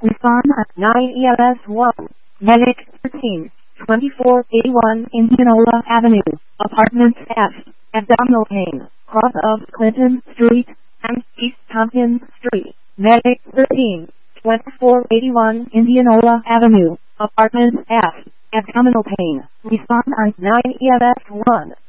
Respond at 9 EMS 1. Medic 13, 2481 Indianola Avenue, Apartment F, abdominal pain, cross of Clinton Street and East Tompkins Street. Medic 13, 2481 Indianola Avenue, Apartment F, abdominal pain. Respond at 9 EMS 1.